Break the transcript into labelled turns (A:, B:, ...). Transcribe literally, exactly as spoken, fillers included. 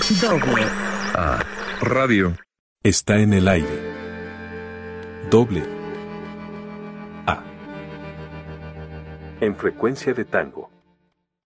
A: Doble
B: A Radio.
C: Está en el aire. Doble A. En frecuencia de tango.